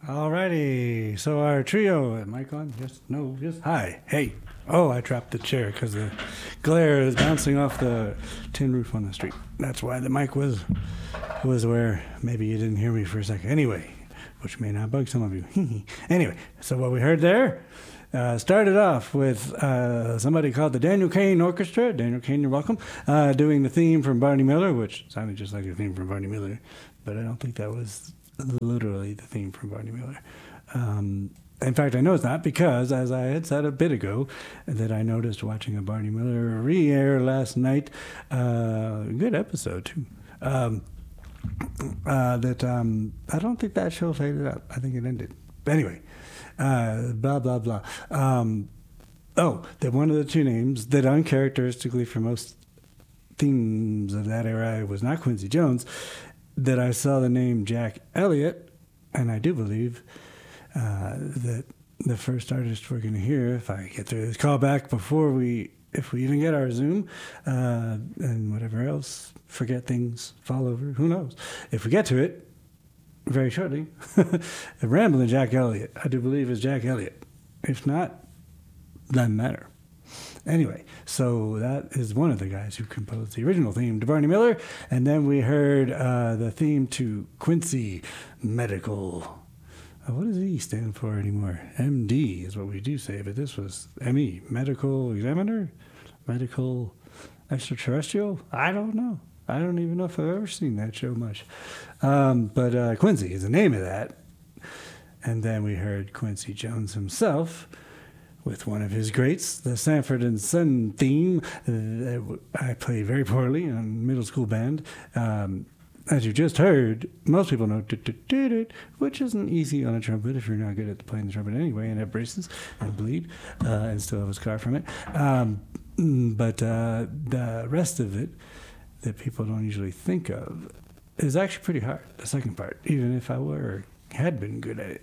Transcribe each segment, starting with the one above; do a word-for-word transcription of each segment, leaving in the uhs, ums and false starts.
Alrighty, so our trio, mic on? Yes, no, yes, hi, hey. Oh, I dropped the chair because the glare is bouncing off the tin roof on the street. That's why the mic was was where maybe you didn't hear me for a second. Anyway, which may not bug some of you. Anyway, so what we heard there uh, started off with uh, somebody called the Daniel Cain Orchestra. Daniel Cain, you're welcome. Uh, doing the theme from Barney Miller, which sounded just like the theme from Barney Miller, but I don't think that was literally the theme from Barney Miller. Um, in fact, I know it's not because, as I had said a bit ago, that I noticed watching a Barney Miller re-air last night, uh, good episode too, um, uh, that um, I don't think that show faded out. I think it ended. Anyway, uh, blah, blah, blah. Um, oh, that one of the two names that uncharacteristically for most themes of that era was not Quincy Jones, that I saw the name Jack Elliott, and I do believe uh, that the first artist we're going to hear, if I get through this call back before we, if we even get our Zoom, uh, and whatever else, forget things, fall over, who knows. If we get to it, very shortly, the Ramblin' Jack Elliott, I do believe is Jack Elliott. If not, doesn't matter. Anyway, so that is one of the guys who composed the original theme to Barney Miller. And then we heard uh, the theme to Quincy Medical. Uh, what does E stand for anymore? M D is what we do say, but this was M E, Medical Examiner? Medical Extraterrestrial? I don't know. I don't even know if I've ever seen that show much. Um, but uh, Quincy is the name of that. And then we heard Quincy Jones himself with one of his greats, the Sanford and Son theme that I played very poorly in middle school band. Um, as you just heard, most people know, which isn't easy on a trumpet if you're not good at playing the trumpet anyway, and have braces and bleed uh, and still have a scar from it. Um, but uh, the rest of it that people don't usually think of is actually pretty hard, the second part, even if I were had been good at it.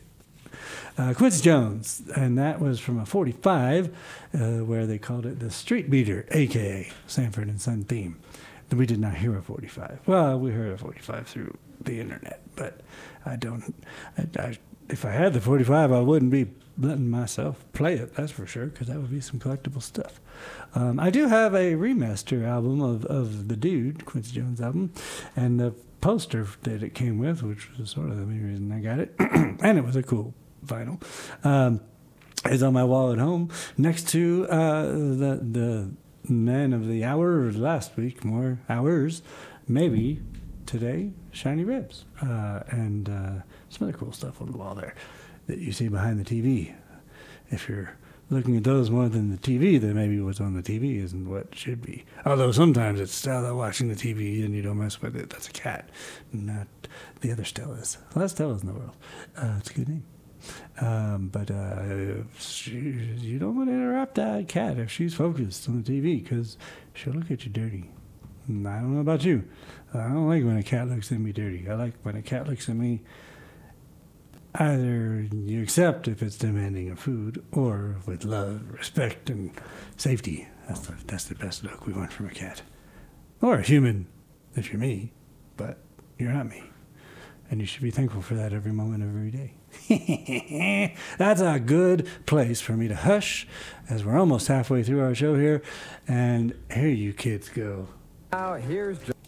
Uh, Quincy Jones, and that was from a forty-five, uh, where they called it the Street Beater, a k a. Sanford and Son theme. We did not hear a forty-five. Well, we heard a forty-five through the internet, but I don't, I, I, if I had the forty-five, I wouldn't be letting myself play it, that's for sure, because that would be some collectible stuff. Um, I do have a remaster album of, of The Dude, Quincy Jones album, and the poster that it came with, which was sort of the main reason I got it, and it was a cool vinyl, um, is on my wall at home next to uh, the the man of the hour last week, more hours, maybe today, Shiny Ribs, uh, and uh, some other cool stuff on the wall there that you see behind the T V. If you're looking at those more than the T V, then maybe what's on the T V isn't what should be. Although sometimes it's Stella watching the T V and you don't mess with it. That's a cat, not the other Stellas. Last Stella's in the world. Uh, it's a good name. Um, but uh, she, you don't want to interrupt that cat if she's focused on the T V, because she'll look at you dirty. And I don't know about you. I don't like when a cat looks at me dirty. I like when a cat looks at me, either you accept if it's demanding of food, or with love, respect, and safety. That's the, that's the best look we want from a cat. Or a human, if you're me, but you're not me. And you should be thankful for that every moment of every day. That's a good place for me to hush, as we're almost halfway through our show here. And here you kids go. Now, here's...